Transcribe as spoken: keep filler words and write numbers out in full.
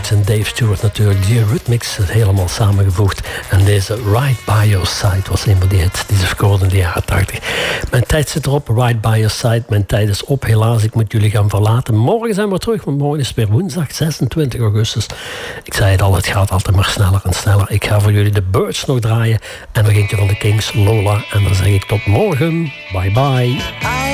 Prince en Dave Stewart natuurlijk. Die Rhythmics helemaal samengevoegd. En deze Right By Your Side was een van die hits die ze scoorden in de jaren tachtig. Mijn tijd zit erop, Right By Your Side. Mijn tijd is op, helaas. Ik moet jullie gaan verlaten. Morgen zijn we terug, want morgen is weer woensdag, zesentwintig augustus. Ik zei het al, het gaat altijd maar sneller en sneller. Ik ga voor jullie de Birds nog draaien. En nog eentje van de Kings, Lola. En dan zeg ik tot morgen. Bye bye.